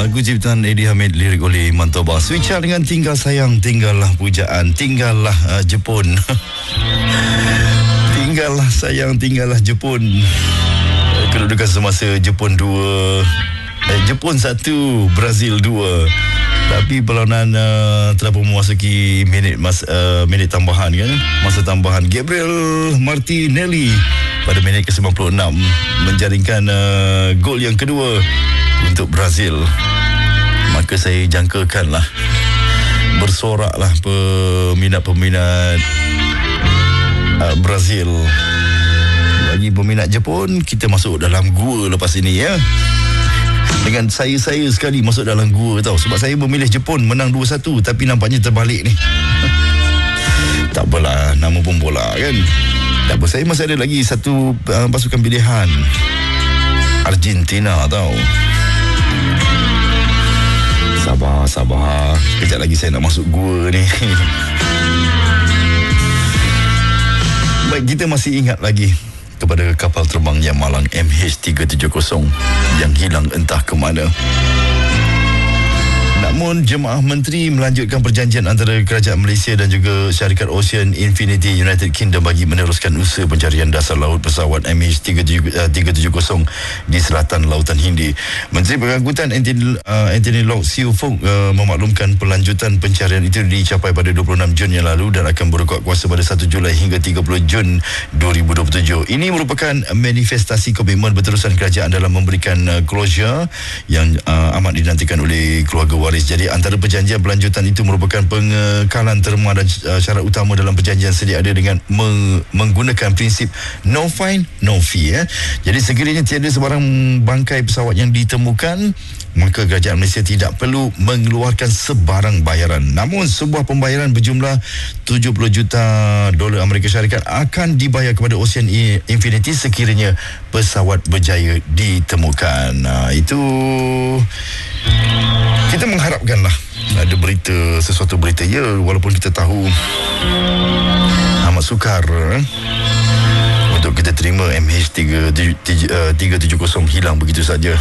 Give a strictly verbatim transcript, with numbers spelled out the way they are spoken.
Lagu ciptaan Eddie Hamid, lirik oleh Iman Toba. Switcha dengan Tinggal Sayang, Tinggallah Pujaan, Tinggallah uh, Jepun. Tinggallah sayang, tinggallah Jepun. Kedudukan semasa Jepun dua, eh, Jepun satu, Brazil dua. Tapi perlawanan uh, telah pun memasuki minit mas, uh, minit tambahan kan, masa tambahan. Gabriel Martinelli pada minit ke sembilan puluh enam menjaringkan uh, gol yang kedua untuk Brazil. Maka saya jangkakanlah, bersoraklah peminat-peminat uh, Brazil. Bagi peminat Jepun, kita masuk dalam gua lepas ini ya. Dengan saya-saya sekali masuk dalam gua tau. Sebab saya memilih Jepun menang dua satu, tapi nampaknya terbalik ni. Tak apalah, nama pun bola kan. Tak apa, saya masih ada lagi satu uh, pasukan pilihan, Argentina tau. Sabar, sabar. Sekejap lagi saya nak masuk gua ni. Baik, kita masih ingat lagi kepada kapal terbang yang malang M H tiga tujuh kosong yang hilang entah ke mana. Namun jemaah menteri melanjutkan perjanjian antara kerajaan Malaysia dan juga syarikat Ocean Infinity United Kingdom bagi meneruskan usaha pencarian dasar laut pesawat M H tiga tujuh kosong di selatan Lautan Hindi. Menteri Pengangkutan Anthony, uh, Anthony Loke Siu Fok uh, memaklumkan pelanjutan pencarian itu dicapai pada dua puluh enam Jun yang lalu dan akan berkuat kuasa pada satu Julai hingga tiga puluh Jun dua ribu dua puluh tujuh. Ini merupakan manifestasi komitmen berterusan kerajaan dalam memberikan uh, closure yang uh, amat dinantikan oleh keluarga waris. Jadi antara perjanjian pelanjutan itu merupakan pengekalan terma dan uh, syarat utama dalam perjanjian sedia ada dengan meng- menggunakan prinsip no fine, no fee. Eh. Jadi sekiranya tiada sebarang bangkai pesawat yang ditemukan, maka kerajaan Malaysia tidak perlu mengeluarkan sebarang bayaran. Namun sebuah pembayaran berjumlah tujuh puluh juta dolar Amerika Syarikat akan dibayar kepada Ocean Infinity sekiranya pesawat berjaya ditemukan. Nah, itu kita mengharapkanlah ada berita, sesuatu berita ya, walaupun kita tahu amat sukar eh, untuk kita terima M H tiga tujuh kosong hilang begitu saja.